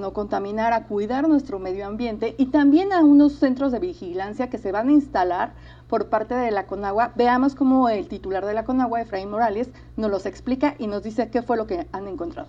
no contaminar, a cuidar nuestro medio ambiente y también a unos centros de vigilancia que se van a instalar por parte de la Conagua. Veamos cómo el titular de la Conagua, Efraín Morales, nos los explica y nos dice qué fue lo que han encontrado.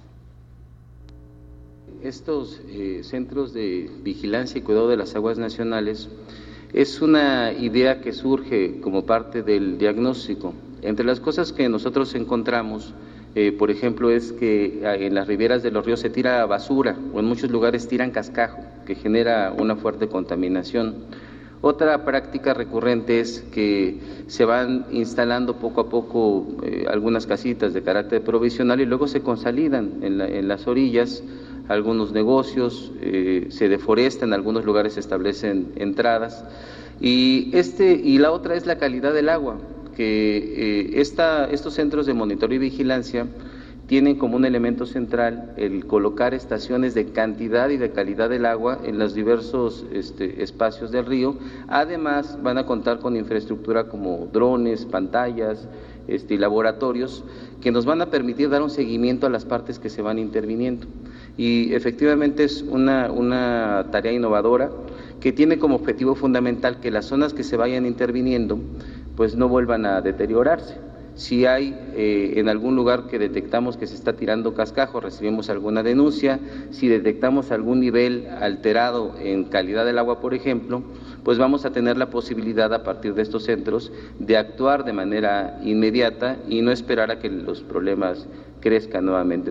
Estos centros de vigilancia y cuidado de las aguas nacionales es una idea que surge como parte del diagnóstico. Entre las cosas que nosotros encontramos, por ejemplo, es que en las riberas de los ríos se tira basura o en muchos lugares tiran cascajo, que genera una fuerte contaminación. Otra práctica recurrente es que se van instalando poco a poco algunas casitas de carácter provisional y luego se consolidan en las orillas algunos negocios, se deforestan, en algunos lugares se establecen entradas y la otra es la calidad del agua, que estos centros de monitoreo y vigilancia tienen como un elemento central el colocar estaciones de cantidad y de calidad del agua en los diversos espacios del río. Además, van a contar con infraestructura como drones, pantallas, y laboratorios que nos van a permitir dar un seguimiento a las partes que se van interviniendo. Y efectivamente es una tarea innovadora que tiene como objetivo fundamental que las zonas que se vayan interviniendo pues no vuelvan a deteriorarse. Si hay en algún lugar que detectamos que se está tirando cascajo, recibimos alguna denuncia. Si detectamos algún nivel alterado en calidad del agua, por ejemplo, pues vamos a tener la posibilidad a partir de estos centros de actuar de manera inmediata y no esperar a que los problemas crezcan nuevamente.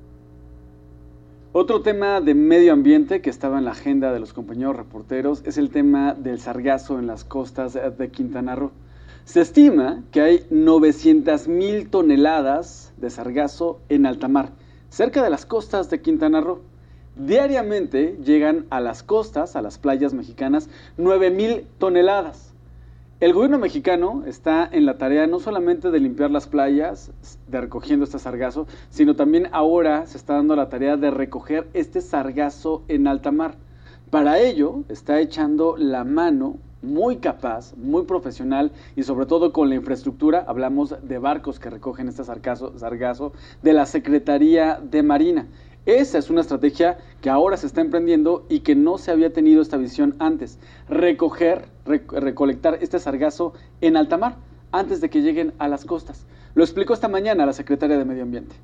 Otro tema de medio ambiente que estaba en la agenda de los compañeros reporteros es el tema del sargazo en las costas de Quintana Roo. Se estima que hay 900,000 toneladas de sargazo en alta mar, cerca de las costas de Quintana Roo. Diariamente llegan a las costas, a las playas mexicanas, 9,000 toneladas. El gobierno mexicano está en la tarea no solamente de limpiar las playas, de recogiendo este sargazo, sino también ahora se está dando la tarea de recoger este sargazo en alta mar. Para ello está echando la mano muy capaz, muy profesional y sobre todo con la infraestructura, hablamos de barcos que recogen este sargazo de la Secretaría de Marina. Esa es una estrategia que ahora se está emprendiendo y que no se había tenido esta visión antes. Recolectar este sargazo en alta mar antes de que lleguen a las costas. Lo explicó esta mañana la Secretaria de Medio Ambiente.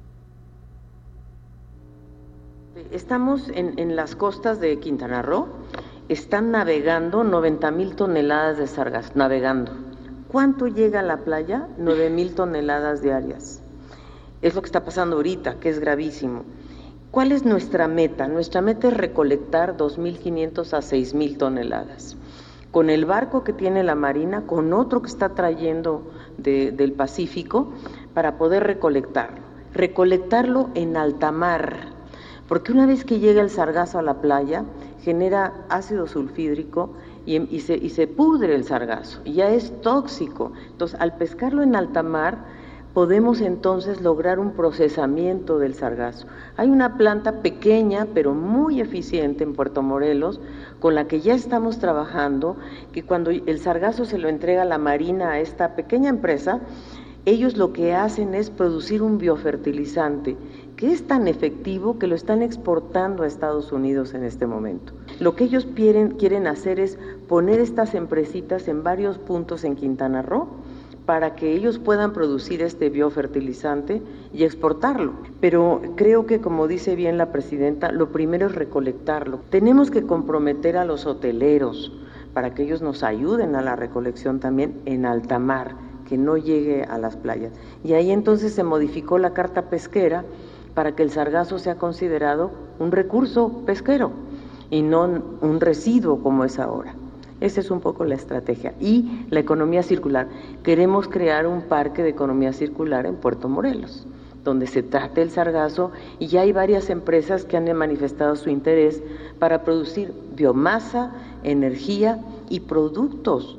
Estamos en las costas de Quintana Roo. Están navegando 90,000 toneladas de sargazo, navegando. ¿Cuánto llega a la playa? 9,000 toneladas diarias. Es lo que está pasando ahorita, que es gravísimo. ¿Cuál es nuestra meta? Nuestra meta es recolectar 2,500 a 6,000 toneladas. Con el barco que tiene la Marina, con otro que está trayendo del Pacífico, para poder recolectarlo en alta mar. Porque una vez que llega el sargazo a la playa, genera ácido sulfídrico y se pudre el sargazo, y ya es tóxico. Entonces, al pescarlo en alta mar, podemos entonces lograr un procesamiento del sargazo. Hay una planta pequeña, pero muy eficiente en Puerto Morelos, con la que ya estamos trabajando, que cuando el sargazo se lo entrega la Marina a esta pequeña empresa, ellos lo que hacen es producir un biofertilizante que es tan efectivo que lo están exportando a Estados Unidos en este momento. Lo que ellos quieren hacer es poner estas empresitas en varios puntos en Quintana Roo para que ellos puedan producir este biofertilizante y exportarlo. Pero creo que, como dice bien la presidenta, lo primero es recolectarlo. Tenemos que comprometer a los hoteleros para que ellos nos ayuden a la recolección también en alta mar, que no llegue a las playas. Y ahí entonces se modificó la carta pesquera para que el sargazo sea considerado un recurso pesquero y no un residuo como es ahora. Esa es un poco la estrategia. Y la economía circular. Queremos crear un parque de economía circular en Puerto Morelos, donde se trate el sargazo, y ya hay varias empresas que han manifestado su interés para producir biomasa, energía y productos.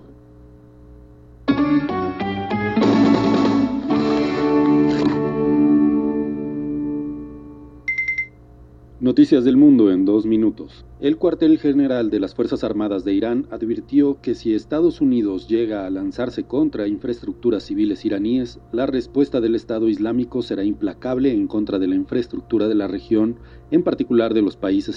Noticias del mundo en 2 minutos. El cuartel general de las Fuerzas Armadas de Irán advirtió que si Estados Unidos llega a lanzarse contra infraestructuras civiles iraníes, la respuesta del Estado Islámico será implacable en contra de la infraestructura de la región, en particular de los países